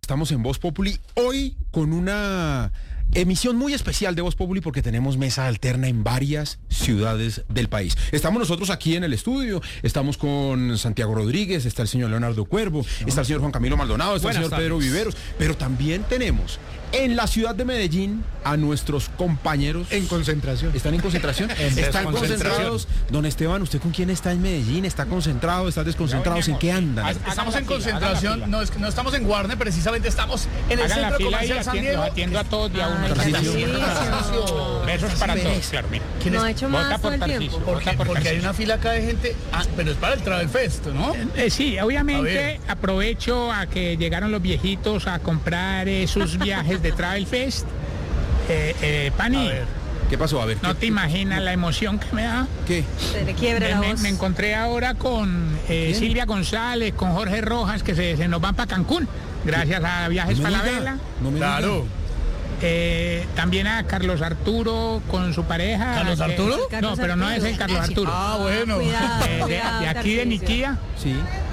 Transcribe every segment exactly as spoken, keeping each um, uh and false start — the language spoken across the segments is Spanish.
Estamos en Voz Populi, hoy con una emisión muy especial de Voz Populi porque tenemos mesa alterna en varias ciudades del país. Estamos nosotros aquí en el estudio, estamos con Santiago Rodríguez, está el señor Leonardo Cuervo, no. está el señor Juan Camilo Maldonado, está Buenas el señor tardes. Pedro Viveros, pero también tenemos en la ciudad de Medellín a nuestros compañeros. En concentración. ¿Están en concentración? en Están concentrados. Don Esteban, ¿usted con quién está en Medellín? ¿Está concentrado? ¿Está desconcentrado? ¿En qué andan? Estamos en concentración, no, es, no estamos en Warner, precisamente estamos en el Hagan centro comercial San Diego. Atiendo a todos de a uno. Besos para todos, claro, mira. No ha hecho más todo el tiempo. Porque, porque hay una fila acá de gente, ah, pero es para el Travel Fest, ¿no? Eh, sí, obviamente aprovecho a que llegaron los viejitos a comprar eh, sus viajes de Travel Fest. Eh, eh, Pani, ¿qué pasó? A ver. No te imaginas la emoción que me da. ¿Qué? Se le quiebra la me, voz. Me encontré ahora con eh, Silvia González, con Jorge Rojas, que se, se nos van para Cancún, gracias a Viajes No me Falabella. diga, no me Claro. diga. Eh, también a Carlos Arturo con su pareja. ¿Carlos que- Arturo? No, Carlos pero no Arturo. es el Carlos Arturo. Ah, bueno. Cuidado, Eh, de, cuidado, de aquí de Tarcisio. Niquía, Sí.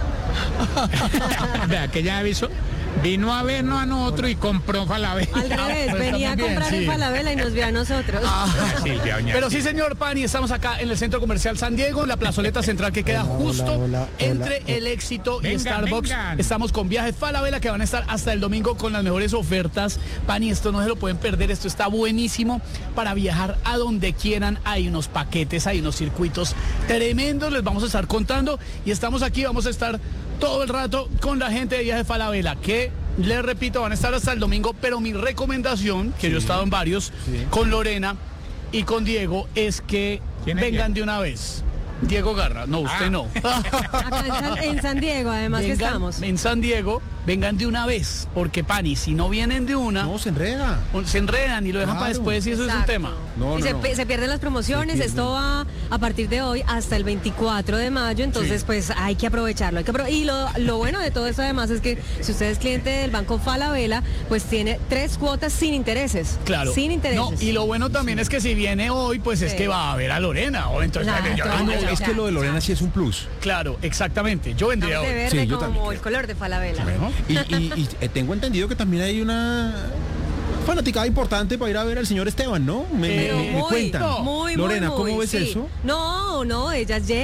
vea que ya avisó, vino a vernos a nosotros y compró Falabella. Al revés, pues venía a está muy bien, comprar sí. en Falabella y nos vio a nosotros. Silvia, doña Pero sí, Silvia. señor Pani, estamos acá en el Centro Comercial San Diego, en la plazoleta central que queda justo hola, hola, entre hola. el Éxito y Vengan, Starbucks. vengan. Estamos con Viajes Falabella que van a estar hasta el domingo con las mejores ofertas. Pani, esto no se lo pueden perder, esto está buenísimo para viajar a donde quieran. Hay unos paquetes, hay unos circuitos tremendos, les vamos a estar contando y estamos aquí, vamos a estar todo el rato con la gente de Viajes Falabella, que les repito, van a estar hasta el domingo, pero mi recomendación, que yo he estado en varios, Sí. con Lorena y con Diego, es que ¿Quién es vengan Diego? de una vez. Diego Garra, no, usted Ah. no. Acá en San, en San Diego, además que Vengan estamos. en San Diego, vengan de una vez, porque Pani, si no vienen de una, No, se enreda. se enredan y lo dejan Claro. para después y eso es un Exacto. tema. No, y no, se, no. pe- se pierden las promociones, Se pierden. esto va a partir de hoy hasta el veinticuatro de mayo, entonces Sí. pues hay que aprovecharlo. Hay que apro- y lo, lo bueno de todo esto además es que si usted es cliente del Banco Falabella, pues tiene tres cuotas sin intereses. Claro. Sin intereses. No, y lo bueno también es que si viene hoy, pues es Sí. que va a ver a Lorena. O entonces, Claro. yo- Ah, no, Ya, es ya, que lo de Lorena ya. sí es un plus. claro, exactamente. Yo vendría Estamos de hoy. verde Sí, yo como también. el color de Falabella. Bueno. Y, y- y, eh, tengo entendido que también hay una fanaticada importante para ir a ver al señor Esteban, ¿no? Me, me- Pero me- me muy, cuentan. muy, muy, Lorena, ¿cómo muy, ves sí. eso? No, no, ellas llegan.